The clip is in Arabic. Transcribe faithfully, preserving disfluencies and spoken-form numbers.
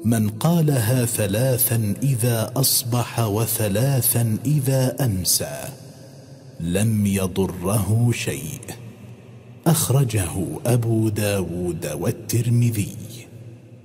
من قالها ثلاثا إذا أصبح وثلاثا إذا أمسى لم يضره شيء. أخرجه أبو داود والترمذي.